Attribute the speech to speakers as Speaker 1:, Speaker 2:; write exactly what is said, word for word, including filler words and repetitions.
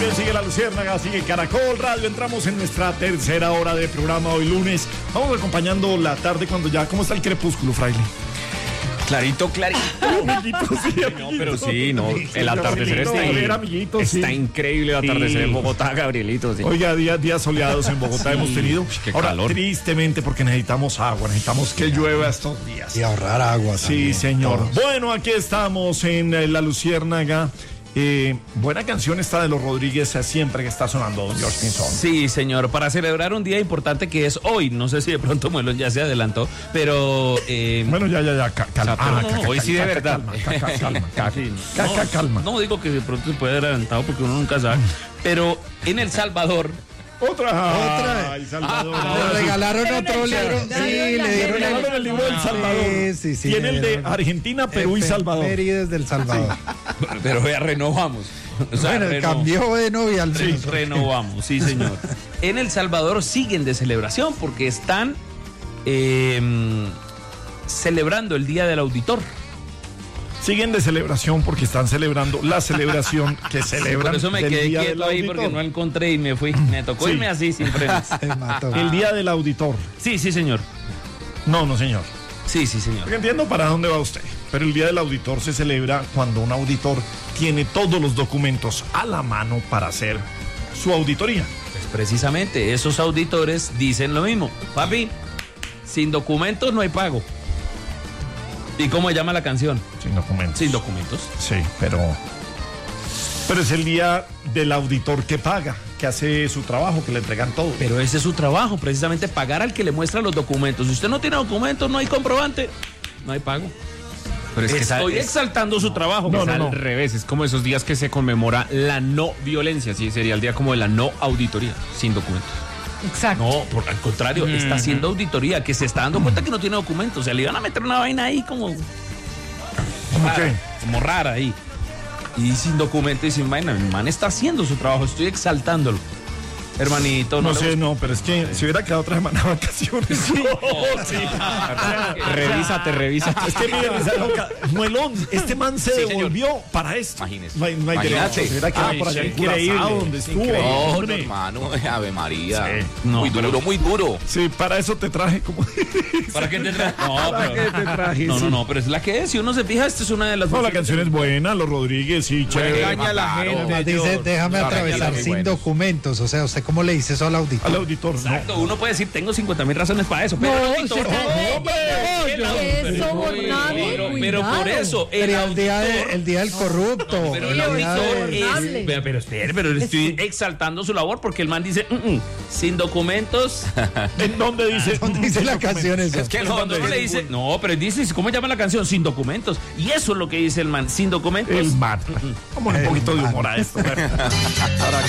Speaker 1: bien, sigue La Luciérnaga, sigue Caracol Radio. Entramos en nuestra tercera hora de programa hoy lunes. Vamos acompañando la tarde cuando ya... ¿Cómo está el crepúsculo, fraile?
Speaker 2: Clarito, clarito.
Speaker 1: Amiguito, sí,
Speaker 2: no, pero sí, no. El atardecer está,
Speaker 1: ver, amiguito,
Speaker 2: está
Speaker 1: sí.
Speaker 2: increíble el atardecer sí. en Bogotá, Gabrielito. Sí.
Speaker 1: Oiga, días, días soleados en Bogotá sí. hemos tenido.
Speaker 2: Qué
Speaker 1: Ahora,
Speaker 2: calor.
Speaker 1: Tristemente, porque necesitamos agua, necesitamos que llueva estos días.
Speaker 3: Y ahorrar agua también.
Speaker 1: Sí, señor.
Speaker 3: Todos.
Speaker 1: Bueno, aquí estamos en La Luciérnaga. Eh, buena canción esta de los Rodríguez, siempre que está sonando, don George Pinzón.
Speaker 2: Sí, señor, para celebrar un día importante que es hoy. No sé si de pronto Muelón ya se adelantó, pero... Eh,
Speaker 1: bueno, ya, ya, ya, calma.
Speaker 2: Ah, no, no, hoy sí de verdad.
Speaker 1: Calma, calma, calma, calma.
Speaker 2: No digo que de pronto se puede haber adelantado porque uno nunca sabe, pero en El Salvador...
Speaker 1: Otra,
Speaker 3: otra.
Speaker 1: Ay, Salvador.
Speaker 3: Ah, le regalaron otro libro. Sí, le dieron
Speaker 1: regalaron el libro del Salvador.
Speaker 3: Sí, sí, sí.
Speaker 1: Tiene el de Argentina, Perú y Salvador.
Speaker 3: Efemérides del Salvador.
Speaker 2: Sí. Pero ya renovamos.
Speaker 3: O sea, bueno, reno... cambió de novia al
Speaker 2: menos. Sí, renovamos, sí, señor. En El Salvador siguen de celebración porque están eh, celebrando el Día del Auditor.
Speaker 1: Siguen de celebración porque están celebrando la celebración que celebran.
Speaker 2: Por eso me
Speaker 1: del
Speaker 2: quedé
Speaker 1: día
Speaker 2: quieto ahí
Speaker 1: auditor.
Speaker 2: porque no encontré y me fui. Me tocó sí. irme así sin frenos.
Speaker 1: El Día del Auditor.
Speaker 2: Sí, sí, señor.
Speaker 1: No, no, señor.
Speaker 2: Sí, sí, señor.
Speaker 1: Porque entiendo para dónde va usted. Pero el Día del Auditor se celebra cuando un auditor tiene todos los documentos a la mano para hacer su auditoría.
Speaker 2: Pues precisamente, esos auditores dicen lo mismo. Papi, sin documentos no hay pago. ¿Y cómo se llama la canción?
Speaker 1: Sin documentos.
Speaker 2: Sin documentos.
Speaker 1: Sí, pero... Pero es el día del auditor que paga, que hace su trabajo, que le entregan todo.
Speaker 2: Pero ese es su trabajo, precisamente pagar al que le muestra los documentos. Si usted no tiene documentos, no hay comprobante, no hay pago. Pero es que estoy es, exaltando su trabajo.
Speaker 4: No, no, no. Al revés, es como esos días que se conmemora la no violencia, sí, sería el día como de la no auditoría, sin documentos.
Speaker 5: Exacto.
Speaker 2: No, por al contrario, mm. está haciendo auditoría, que se está dando cuenta que no tiene documentos. O sea, le iban a meter una vaina ahí como...
Speaker 1: ¿Cómo
Speaker 2: rara,
Speaker 1: qué?
Speaker 2: Como rara ahí. Y sin documento y sin vaina. El man está haciendo su trabajo, estoy exaltándolo. Hermanito,
Speaker 1: no,
Speaker 2: no
Speaker 1: sé, no, pero es que si hubiera quedado otra semana de vacaciones. Sí,
Speaker 2: oh, sí.
Speaker 4: Revísate, revísate.
Speaker 1: Es que mire, Muelón, este man se sí, devolvió señor. Para esto.
Speaker 2: Imagínese.
Speaker 1: No hay, no hay derecho. Se hubiera quedado por allá en Curazao, donde estuvo.
Speaker 6: No, no, hermano, Ave María. Sí.
Speaker 2: No,
Speaker 6: muy duro,
Speaker 2: pero...
Speaker 6: muy duro.
Speaker 1: Sí, para eso te traje como.
Speaker 2: ¿Para qué te traje? No,
Speaker 1: ¿Para
Speaker 2: pero...
Speaker 1: qué te traje?
Speaker 2: No, no, no, pero es la que es. Si uno se fija, esta es una de las.
Speaker 1: No, la canción es buena, los Rodríguez, sí, chévere.
Speaker 2: Engaña a la gente.
Speaker 3: Dice, déjame atravesar sin
Speaker 6: buenos.
Speaker 3: documentos. O sea, ¿usted cómo le dice eso al auditor?
Speaker 1: Al auditor,
Speaker 2: exacto,
Speaker 1: no.
Speaker 2: uno puede decir, tengo cincuenta mil razones para eso, pero
Speaker 3: no,
Speaker 2: el auditor,
Speaker 3: no,
Speaker 5: no, eso por nadie,
Speaker 2: pero, pero por eso, el,
Speaker 3: pero el,
Speaker 2: auditor,
Speaker 3: día de, el día del corrupto.
Speaker 2: No, pero el auditor es, pero, pero espere, pero estoy exaltando su labor porque el man dice, mm, mm, sin documentos.
Speaker 1: ¿En dónde dice?
Speaker 3: ¿Dónde dice la canción eso?
Speaker 2: Es que cuando uno le dice, no, pero dice, ¿cómo llama la canción? Sin documentos. Y eso es lo que dice el man, sin documentos.
Speaker 1: El man. Vamos un poquito de humor a esto. Para